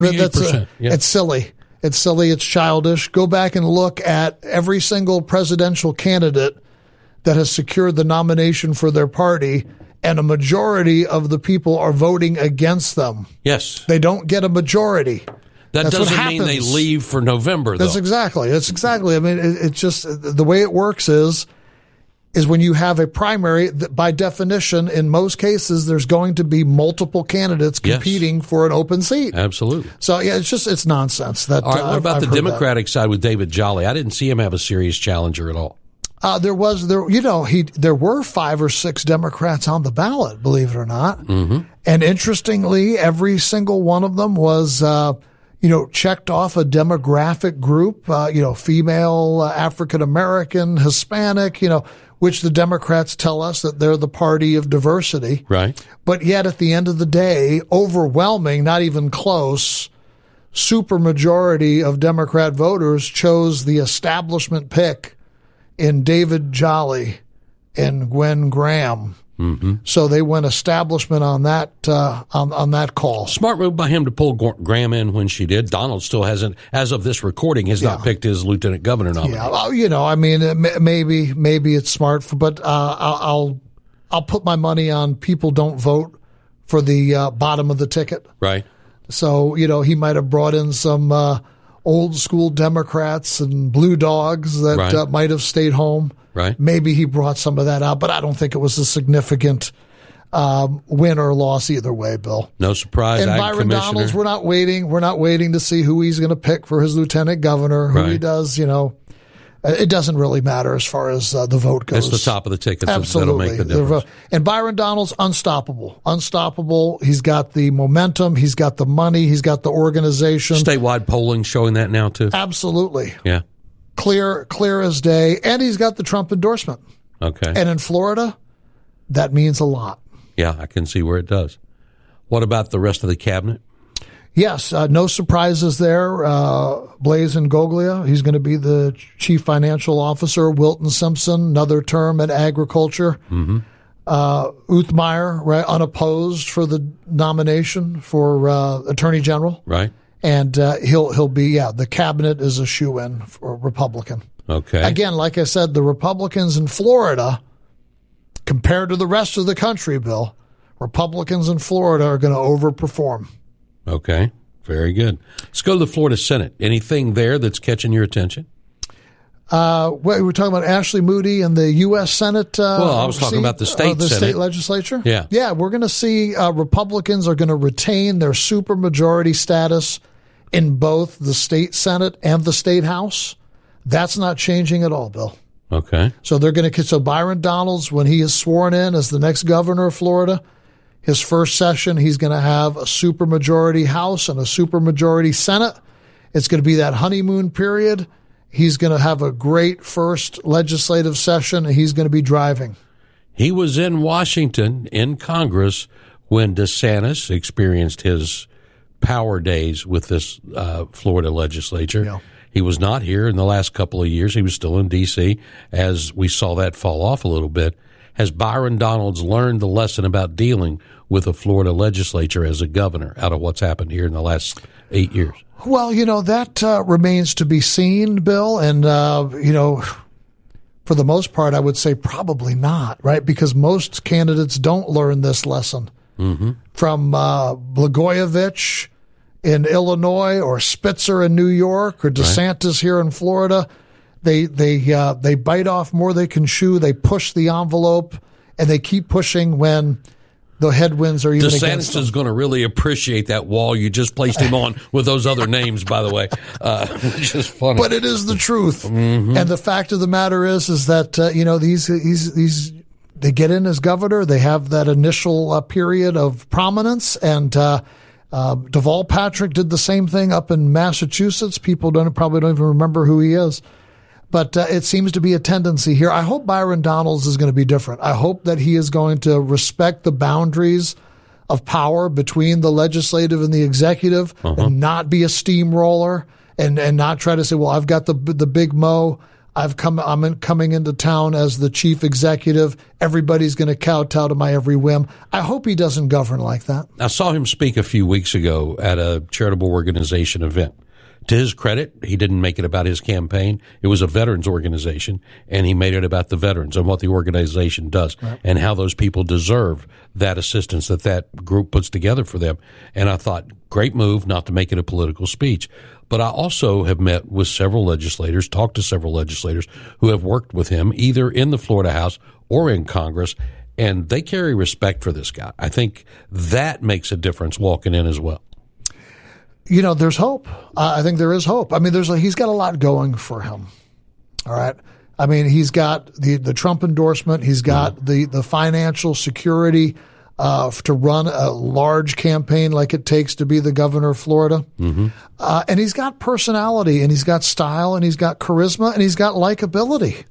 It's silly. It's silly. It's childish. Go back and look at every single presidential candidate that has secured the nomination for their party, and a majority of the people are voting against them. Yes. They don't get a majority. That doesn't mean they leave for November, though. That's exactly. I mean, it's just the way it works is when you have a primary, by definition, in most cases, there's going to be multiple candidates competing for an open seat. Absolutely. So, yeah, it's nonsense. All right, what about the Democratic side with David Jolly? I didn't see him have a serious challenger at all. There were 5 or 6 Democrats on the ballot, believe it or not. Mm-hmm. And interestingly, every single one of them was, checked off a demographic group, female, African American, Hispanic, which the Democrats tell us that they're the party of diversity. Right. But yet at the end of the day, overwhelming, not even close, supermajority of Democrat voters chose the establishment pick in David Jolly and Gwen Graham. Mm-hmm. So they went establishment on that on that call. Smart move by him to pull Graham in when she did. Donald still hasn't, as of this recording, has not picked his lieutenant governor nominee. Yeah, maybe it's smart, but I'll put my money on people don't vote for the bottom of the ticket. Right. So he might have brought in some old school Democrats and blue dogs that might have stayed home. Right. Maybe he brought some of that out, but I don't think it was a significant win or loss either way, Bill. No surprise. And Byron Donalds, we're not waiting to see who he's going to pick for his lieutenant governor, who he does, it doesn't really matter as far as the vote goes. It's the top of the ticket Absolutely. that'll make the difference. And Byron Donalds, unstoppable. He's got the momentum. He's got the money. He's got the organization. Statewide polling showing that now, too. Absolutely. Yeah. Clear as day. And he's got the Trump endorsement. Okay. And in Florida, that means a lot. Yeah, I can see where it does. What about the rest of the cabinet? Yes, no surprises there. Blaise Ngoglia, he's going to be the chief financial officer. Wilton Simpson, another term at agriculture. Mm-hmm. Uthmeyer, right, unopposed for the nomination for attorney general. Right. And he'll be, the cabinet is a shoo-in for Republican. Okay. Again, like I said, the Republicans in Florida, compared to the rest of the country, Bill, Republicans in Florida are going to overperform. Okay. Very good. Let's go to the Florida Senate. Anything there that's catching your attention? We're talking about Ashley Moody and the U.S. Senate. I was talking about the state Senate. State legislature. Yeah. Yeah, we're going to see Republicans are going to retain their supermajority status in both the state Senate and the state House. That's not changing at all, Bill. Okay. So so Byron Donalds, when he is sworn in as the next governor of Florida, his first session, he's going to have a supermajority House and a supermajority Senate. It's going to be that honeymoon period. He's going to have a great first legislative session, and he's going to be driving. He was in Washington in Congress when DeSantis experienced his power days with this Florida legislature. Yeah. He was not here in the last couple of years. He was still in D.C. as we saw that fall off a little bit. Has Byron Donalds learned the lesson about dealing with a Florida legislature as a governor out of what's happened here in the last 8 years? Well, that remains to be seen, Bill. And, for the most part, I would say probably not, right? Because most candidates don't learn this lesson. Mm-hmm. From Blagojevich in Illinois or Spitzer in New York or DeSantis here in Florida. They bite off more they can chew. They push the envelope, and they keep pushing when the headwinds are even against them. DeSantis is going to really appreciate that wall you just placed him on with those other names, by the way. Just funny. But it is the truth. Mm-hmm. And the fact of the matter is that, these they get in as governor. They have that initial period of prominence. And Deval Patrick did the same thing up in Massachusetts. People probably don't even remember who he is. But it seems to be a tendency here. I hope Byron Donalds is going to be different. I hope that he is going to respect the boundaries of power between the legislative and the executive, and not be a steamroller and not try to say, well, I've got the big mo. I'm coming into town as the chief executive. Everybody's going to kowtow to my every whim. I hope he doesn't govern like that. I saw him speak a few weeks ago at a charitable organization event. To his credit, he didn't make it about his campaign. It was a veterans organization, and he made it about the veterans and what the organization does and how those people deserve that assistance that group puts together for them. And I thought, great move not to make it a political speech. But I also have met with several legislators, talked to several legislators who have worked with him either in the Florida House or in Congress, and they carry respect for this guy. I think that makes a difference walking in as well. You know, there's hope. I think there is hope. I mean, he's got a lot going for him. All right. I mean, he's got the Trump endorsement. He's got the financial security to run a large campaign like it takes to be the governor of Florida. And he's got personality, and he's got style, and he's got charisma, and he's got likability.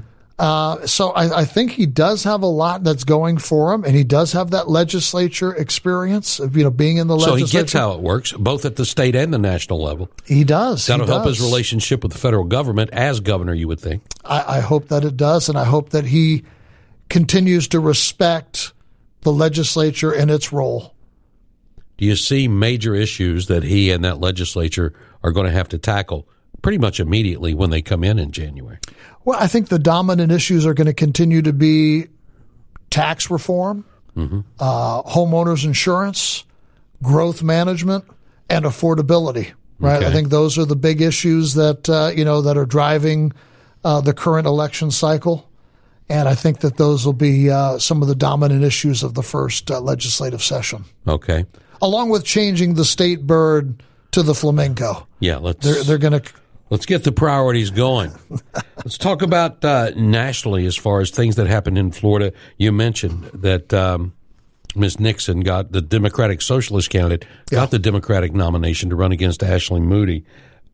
So I think he does have a lot that's going for him, and he does have that legislature experience of, being in the legislature. So he gets how it works, both at the state and the national level. He does. That'll help his relationship with the federal government as governor, you would think. I hope that it does, and I hope that he continues to respect the legislature and its role. Do you see major issues that he and that legislature are going to have to tackle pretty much immediately when they come in January? Well, I think the dominant issues are going to continue to be tax reform, homeowners insurance, growth management, and affordability. Right? Okay. I think those are the big issues that that are driving the current election cycle, and I think that those will be some of the dominant issues of the first legislative session. Okay, along with changing the state bird to the flamingo. Yeah, they're going to. Let's get the priorities going. Let's talk about nationally as far as things that happened in Florida. You mentioned that Ms. Nixon got the Democratic Socialist candidate, got the Democratic nomination to run against Ashley Moody.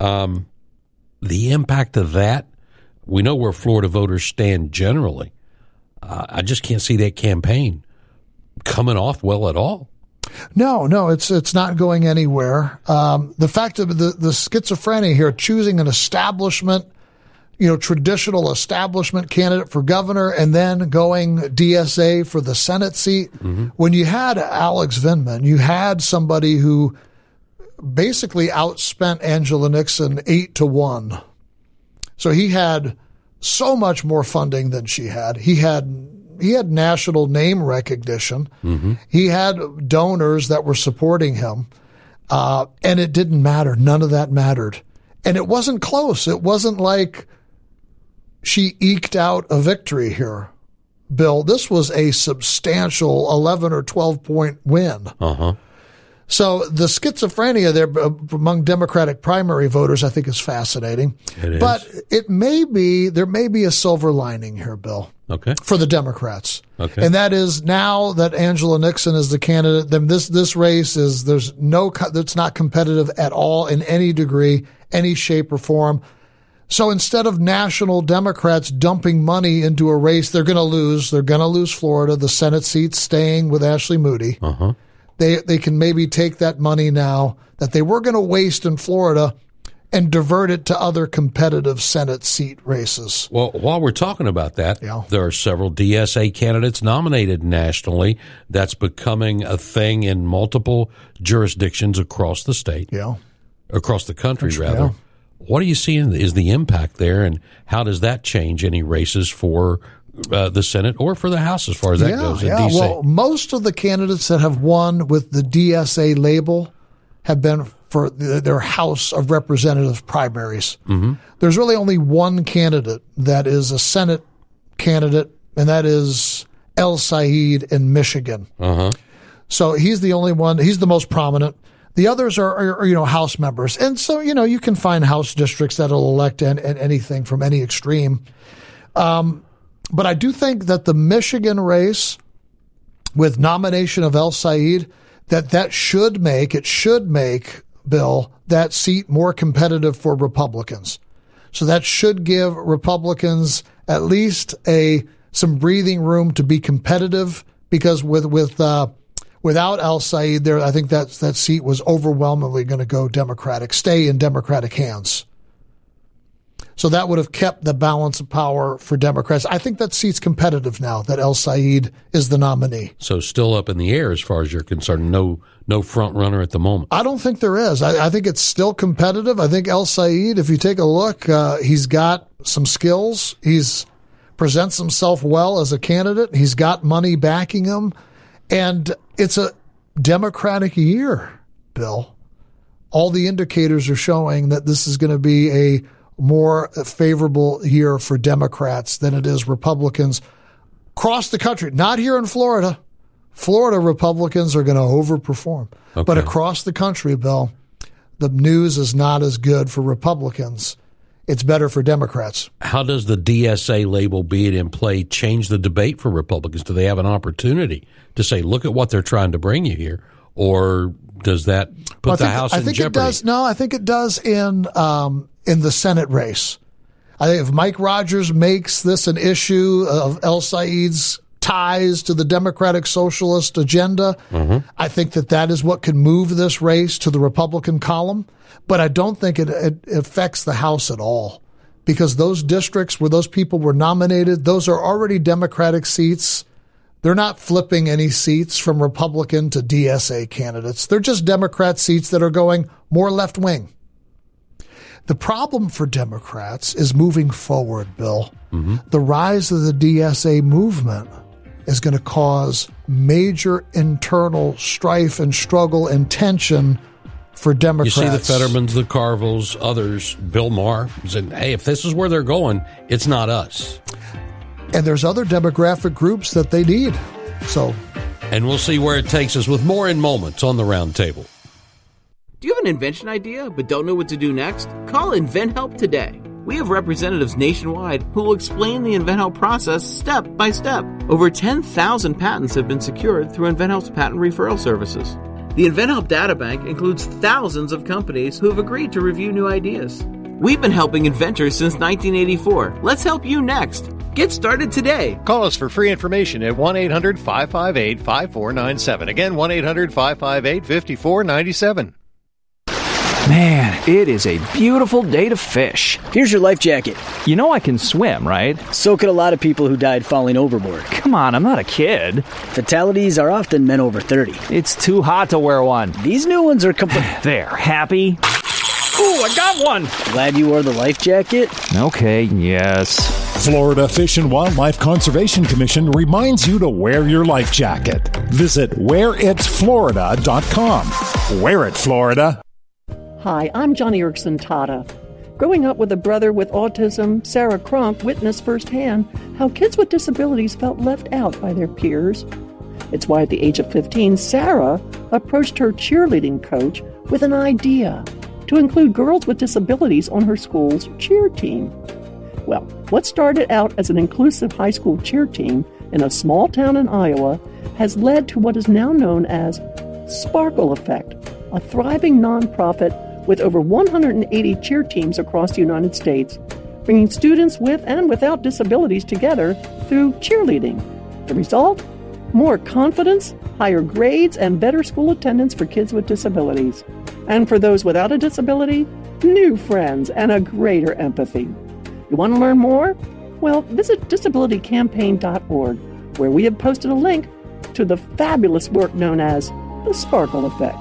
The impact of that, we know where Florida voters stand generally. I just can't see that campaign coming off well at all. No, it's not going anywhere. The fact of the schizophrenia here, choosing an establishment, traditional establishment candidate for governor and then going DSA for the Senate seat. When you had Alex Vindman, you had somebody who basically outspent Angela Nixon 8-1. So he had so much more funding than she had. He had national name recognition. He had donors that were supporting him. And it didn't matter. None of that mattered. And it wasn't close. It wasn't like she eked out a victory here, Bill. This was a substantial 11 or 12 point win. So the schizophrenia there among Democratic primary voters, I think, is fascinating. It is. But there may be a silver lining here, Bill. Okay. For the Democrats. Okay. And that is, now that Angela Nixon is the candidate, then this race it's not competitive at all in any degree, any shape or form. So instead of national Democrats dumping money into a race they're going to lose, they're going to lose Florida, the Senate seat's staying with Ashley Moody. They can maybe take that money now that they were going to waste in Florida and divert it to other competitive Senate seat races. Well, while we're talking about that, there are several DSA candidates nominated nationally. That's becoming a thing in multiple jurisdictions across the state, across the country, rather. Yeah. What are you seeing is the impact there, and how does that change any races for the Senate or for the House as far as that goes in D.C.? Well, most of the candidates that have won with the DSA label have been for their House of Representatives primaries. There's really only one candidate that is a Senate candidate, and that is El Said in Michigan. So he's the only one. He's the most prominent. The others are House members. And so, you can find House districts that'll elect anything from any extreme. But I do think that the Michigan race with nomination of El Said, that should make, Bill, that seat more competitive for Republicans. So that should give Republicans at least some breathing room to be competitive, because without El Said there, I think that seat was overwhelmingly going to go Democratic, stay in Democratic hands. So that would have kept the balance of power for Democrats. I think that seat's competitive now that El Said is the nominee. So still up in the air as far as you're concerned. No front runner at the moment. I don't think there is. I think it's still competitive. I think El Said, if you take a look, he's got some skills. He's presents himself well as a candidate. He's got money backing him. And it's a Democratic year, Bill. All the indicators are showing that this is going to be a more favorable year for Democrats than it is Republicans across the country. Not here in Florida. Florida Republicans are going to overperform. Okay. But across the country, Bill, the news is not as good for Republicans. It's better for Democrats. How does the DSA label, be it in play, change the debate for Republicans? Do they have an opportunity to say, look at what they're trying to bring you here? Or does that put the House in jeopardy? It does. No, I think it does in the Senate race. I think if Mike Rogers makes this an issue of El Said's ties to the Democratic Socialist agenda, I think that is what can move this race to the Republican column. But I don't think it affects the House at all, because those districts where those people were nominated, those are already Democratic seats. They're not flipping any seats from Republican to DSA candidates. They're just Democrat seats that are going more left wing. The problem for Democrats is moving forward, Bill. The rise of the DSA movement is going to cause major internal strife and struggle and tension for Democrats. You see the Fettermans, the Carvilles, others, Bill Maher, saying, hey, if this is where they're going, it's not us. And there's other demographic groups that they need. And we'll see where it takes us with more in moments on the Roundtable. Do you have an invention idea but don't know what to do next? Call InventHelp today. We have representatives nationwide who will explain the InventHelp process step by step. Over 10,000 patents have been secured through InventHelp's patent referral services. The InventHelp Databank includes thousands of companies who have agreed to review new ideas. We've been helping inventors since 1984. Let's help you next. Get started today. Call us for free information at 1-800-558-5497. Again, 1-800-558-5497. Man, it is a beautiful day to fish. Here's your life jacket. You know I can swim, right? So could a lot of people who died falling overboard. Come on, I'm not a kid. Fatalities are often men over 30. It's too hot to wear one. These new ones are There, happy? Ooh, I got one! Glad you wore the life jacket? Okay, yes. Florida Fish and Wildlife Conservation Commission reminds you to wear your life jacket. Visit wearitflorida.com. Wear it, Florida. Hi, I'm Johnny Erickson Tata. Growing up with a brother with autism, Sarah Cronk witnessed firsthand how kids with disabilities felt left out by their peers. It's why at the age of 15, Sarah approached her cheerleading coach with an idea to include girls with disabilities on her school's cheer team. Well, what started out as an inclusive high school cheer team in a small town in Iowa has led to what is now known as Sparkle Effect, a thriving nonprofit with over 180 cheer teams across the United States, bringing students with and without disabilities together through cheerleading. The result? More confidence, higher grades, and better school attendance for kids with disabilities. And for those without a disability, new friends and a greater empathy. You want to learn more? Well, visit disabilitycampaign.org, where we have posted a link to the fabulous work known as the Sparkle Effect.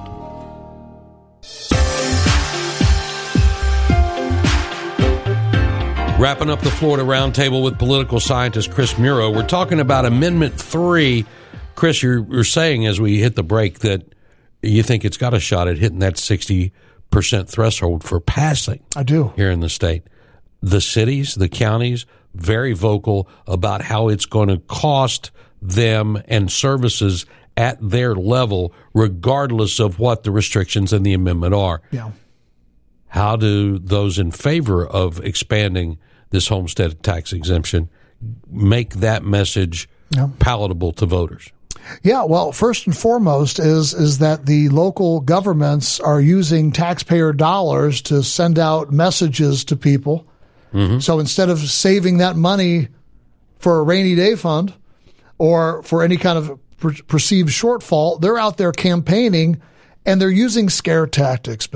Wrapping up the Florida Roundtable with political scientist Chris Muro. We're talking about Amendment 3. Chris, you're saying as we hit the break that you think it's got a shot at hitting that 60% threshold for passing. I do. Here in the state. The cities, the counties, very vocal about how it's going to cost them and services at their level, regardless of what the restrictions in the amendment are. Yeah. How do those in favor of expanding this homestead tax exemption make that message palatable to voters? Yeah, well, first and foremost is that the local governments are using taxpayer dollars to send out messages to people. Mm-hmm. So instead of saving that money for a rainy day fund or for any kind of perceived shortfall, they're out there campaigning and they're using scare tactics, Bill.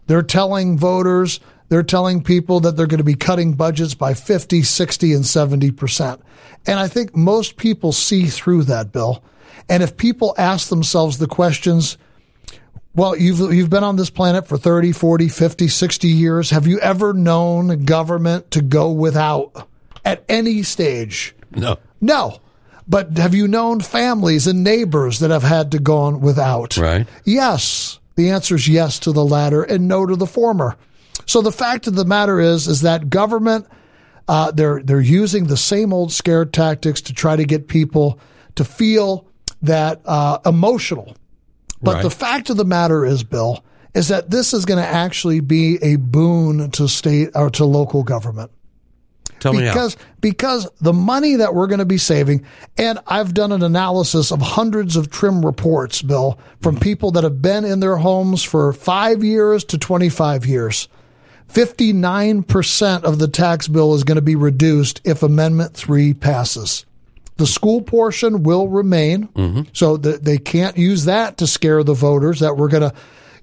They're telling voters, they're telling people that they're going to be cutting budgets by 50, 60, and 70%. And I think most people see through that, Bill. And if people ask themselves the questions, well, you've been on this planet for 30, 40, 50, 60 years. Have you ever known government to go without at any stage? No. But have you known families and neighbors that have had to go on without? Right. Yes. The answer is yes to the latter and no to the former. So the fact of the matter is that government, they're using the same old scare tactics to try to get people to feel that emotional. But right. The fact of the matter is, Bill, is that this is going to actually be a boon to state or to local government. Tell me how. Because the money that we're going to be saving, and I've done an analysis of hundreds of trim reports, Bill, from people that have been in their homes for 5 years to 25 years. 59% of the tax bill is going to be reduced if Amendment 3 passes. The school portion will remain, so that they can't use that to scare the voters that we're going to,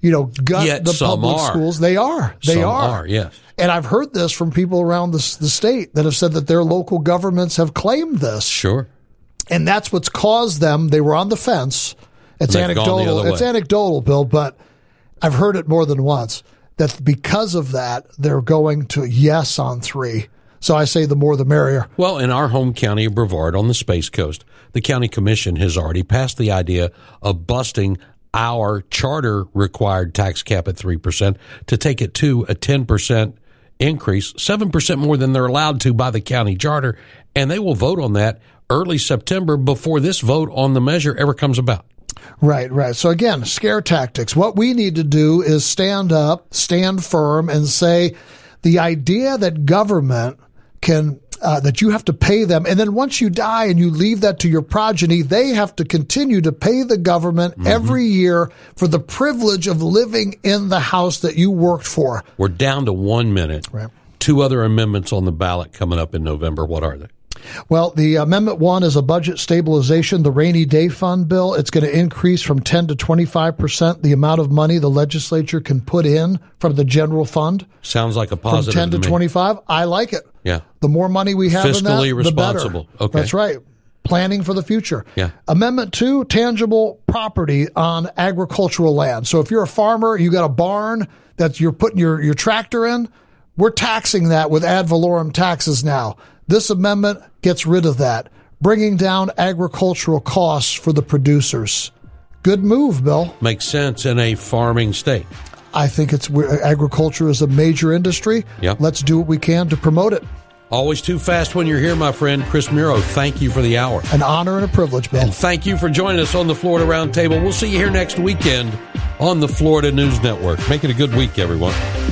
gut Yet the public schools. They are. They are. Yes. And I've heard this from people around the state that have said that their local governments have claimed this. Sure. And that's what's caused them. They were on the fence. It's anecdotal. It's anecdotal, Bill, but I've heard it more than once that because of that, they're going to yes on 3. So I say the more the merrier. Well, in our home county of Brevard on the Space Coast, the county commission has already passed the idea of busting our charter required tax cap at 3% to take it to a 10% increase, 7% more than they're allowed to by the county charter. And they will vote on that early September before this vote on the measure ever comes about. Right. So again, scare tactics. What we need to do is stand up, stand firm, and say the idea that government can that you have to pay them, and then once you die and you leave that to your progeny, they have to continue to pay the government every year for the privilege of living in the house that you worked for. We're down to 1 minute. Right. 2 other amendments on the ballot coming up in November. What are they? Well, the Amendment 1 is a budget stabilization, the rainy day fund bill. It's going to increase from 10 to 25% the amount of money the legislature can put in from the general fund. Sounds like a positive. From 10 to 25. I like it. Yeah. The more money we have fiscally in that, responsible. the better. Okay. That's right. Planning for the future. Yeah. Amendment 2, tangible property on agricultural land. So if you're a farmer, you got a barn that you're putting your tractor in, we're taxing that with ad valorem taxes now. This amendment gets rid of that, bringing down agricultural costs for the producers. Good move, Bill. Makes sense in a farming state. I think agriculture is a major industry. Yep. Let's do what we can to promote it. Always too fast when you're here, my friend. Chris Muro, thank you for the hour. An honor and a privilege, Bill. And thank you for joining us on the Florida Roundtable. We'll see you here next weekend on the Florida News Network. Make it a good week, everyone.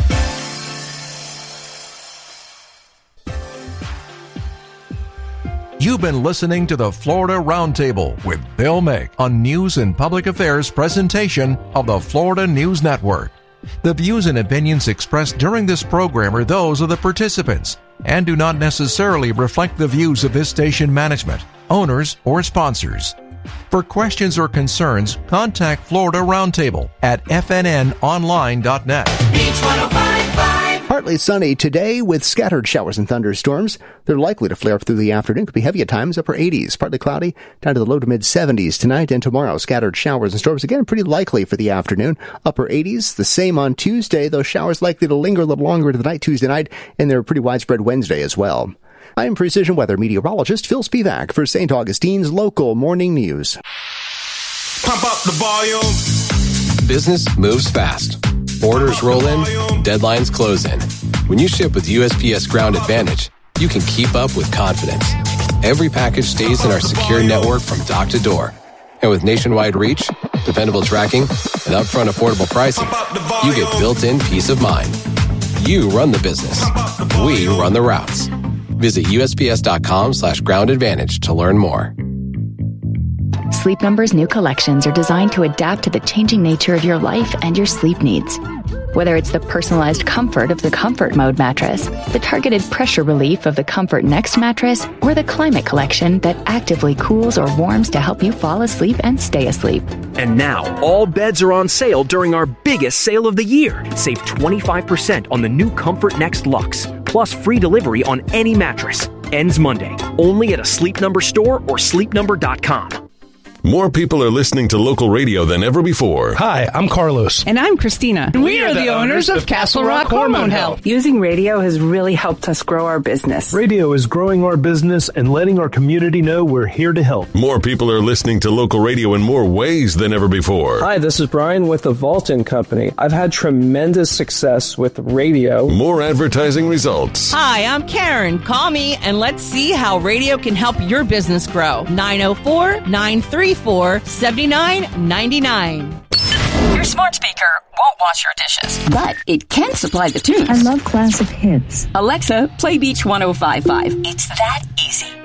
You've been listening to the Florida Roundtable with Bill Mick on News and Public Affairs presentation of the Florida News Network. The views and opinions expressed during this program are those of the participants and do not necessarily reflect the views of this station management, owners, or sponsors. For questions or concerns, contact Florida Roundtable at fnnonline.net. Beach 105.5. Partly sunny today with scattered showers and thunderstorms. They're likely to flare up through the afternoon. Could be heavy at times, upper 80s. Partly cloudy, down to the low to mid 70s tonight and tomorrow. Scattered showers and storms again, pretty likely for the afternoon. Upper 80s, the same on Tuesday. Those showers likely to linger a little longer into the night Tuesday night, and they're pretty widespread Wednesday as well. I am Precision Weather Meteorologist Phil Spivak for St. Augustine's Local Morning News. Pump up the volume. Business moves fast. Orders roll in, deadlines close in. When you ship with USPS Ground Advantage, you can keep up with confidence. Every package stays in our secure network from dock to door. And with nationwide reach, dependable tracking, and upfront affordable pricing, you get built-in peace of mind. You run the business. We run the routes. Visit USPS.com/Ground Advantage to learn more. Sleep Number's new collections are designed to adapt to the changing nature of your life and your sleep needs. Whether it's the personalized comfort of the Comfort Mode mattress, the targeted pressure relief of the Comfort Next mattress, or the Climate Collection that actively cools or warms to help you fall asleep and stay asleep. And now, all beds are on sale during our biggest sale of the year. Save 25% on the new Comfort Next Luxe, plus free delivery on any mattress. Ends Monday, only at a Sleep Number store or sleepnumber.com. More people are listening to local radio than ever before. Hi, I'm Carlos. And I'm Christina. We are the owners of Castle Rock Hormone Health. Using radio has really helped us grow our business. Radio is growing our business and letting our community know we're here to help. More people are listening to local radio in more ways than ever before. Hi, this is Brian with the Vaulton Company. I've had tremendous success with radio. More advertising results. Hi, I'm Karen. Call me and let's see how radio can help your business grow. 904-934-7999. Your smart speaker won't wash your dishes, but it can supply the tunes. I love classic hits. Alexa, play Beach 105.5. It's that easy.